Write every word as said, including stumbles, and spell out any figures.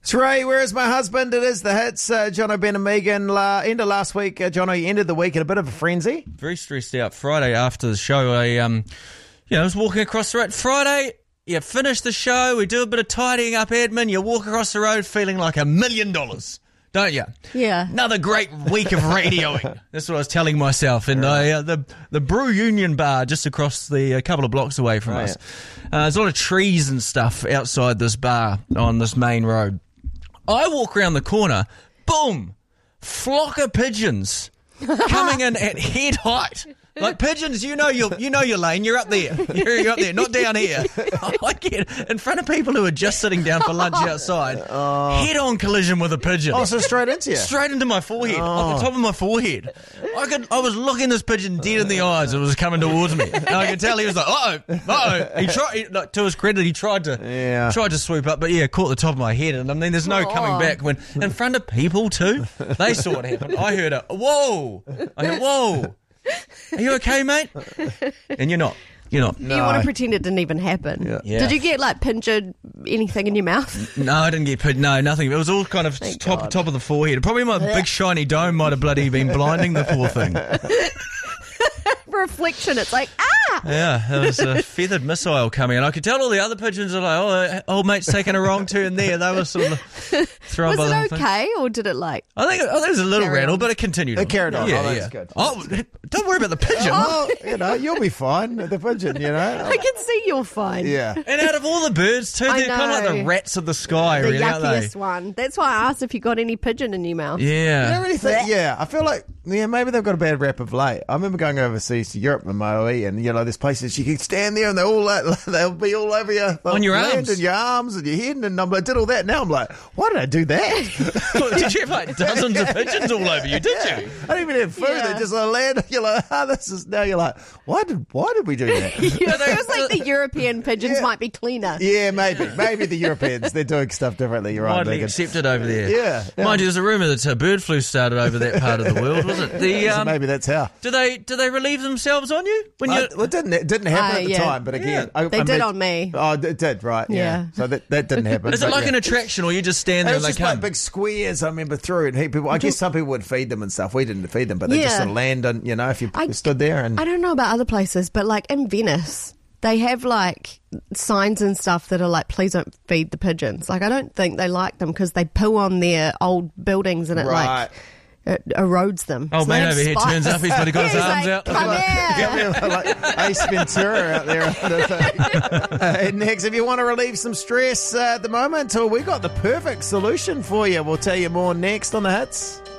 Trey, where is my husband? It is the hits. Uh, Jono, Ben and Megan. La, end of last week, uh, Jono, you ended the week in a bit of a frenzy. Very stressed out. Friday after the show, I um, you know, I was walking across the road. Friday, you finish the show, we do a bit of tidying up admin, you walk across the road feeling like a million dollars, don't you? Yeah. Another great week of radioing. That's what I was telling myself. And I, uh, the the Brew Union bar just across the a couple of blocks away from Oh, us. Uh, there's a lot of trees and stuff outside this bar on this main road. I walk around the corner, boom, flock of pigeons coming in at head height. Like pigeons, you know your you know your lane. You're up there. You're, you're up there, not down here. I get in front of people who are just sitting down for lunch outside. Oh. Head-on collision with a pigeon. Oh, so straight into you? Straight into my forehead, Oh. off the top of my forehead. I could. I was looking this pigeon dead in the eyes. It was coming towards me, and I could tell he was like, "Uh oh, uh oh." He tried. He, like, to his credit, he tried to Yeah. tried to swoop up, but yeah, caught the top of my head. And I mean, there's no coming Oh. back when in front of people too. They saw what happened. I heard a whoa. I heard whoa. Are you okay, mate? And you're not. You're not. You want to pretend it didn't even happen. Yeah. Yeah. Did you get like pigeon anything in your mouth? No, I didn't get put. No, nothing. It was all kind of Thank top God. top of the forehead. Probably my big shiny dome might have bloody been blinding the poor thing. Reflection, it's like, ah! Yeah, there was a feathered missile coming, and I could tell all the other pigeons are like, "Oh, old mate's taking a wrong turn there." They were sort of thrown Was by the whole it thing. okay, or did it like... I think, I think it was a little Carry rattle, on. but it continued. It on. carried on. Yeah, Oh, that's yeah. good. Oh, don't worry about the pigeon. Oh, you know, you'll be fine. The pigeon, you know. I can see you're fine. Yeah. And out of all the birds, too, I they're kind of like the know. rats of the sky, The really, aren't they? yuckiest one. That's why I asked if you got any pigeon in your mouth. I Yeah. don't really think, yeah, I feel like, yeah, maybe they've got a bad rap of late. I remember going overseas to Europe and Maui, and, you know, there's places you can stand there and they're all like, they'll be all over you. They'll On your land arms. and your arms and your head, and I'm like, did all that. Now I'm like, why did I do that? Did you have like dozens of pigeons all over you, did you? I didn't even have food. Yeah. They just like, land. You're like, oh, this is, now you're like, why did, why did we do that? Yeah, it feels like the European pigeons Yeah. might be cleaner. Yeah, maybe. Maybe the Europeans, they're doing stuff differently. You're right, Widely Megan. accepted over there. Yeah, yeah. Mind you, there's a rumour that uh, bird flu started over that part of the world, was it? The, So um, maybe that's how. do they do they relieve themselves on you when you? Uh, well, it didn't, it didn't happen Uh, at the yeah. time, but again. Yeah. I, They I did mean- on me. Oh, it did, right. Yeah. Yeah. So that, that didn't happen. Is it but like yeah. an attraction, or you just stand It there was and they just like come? big squares, I remember, through. And he, people, I guess some people would feed them and stuff. We didn't feed them, but they just Yeah. sort of land on, you know, if you I- stood there and. I don't know about other places, but like in Venice, they have like signs and stuff that are like, please don't feed the pigeons. Like, I don't think they like them because they poo on their old buildings and it Right. like it erodes them. Oh, So they man have over here spikes. turns up. He's bloody got his Yeah, he's arms like, out. Come here. Get me like Ace Ventura out there. uh, next, if you want to relieve some stress uh, at the moment, well, we got the perfect solution for you. We'll tell you more next on the hits.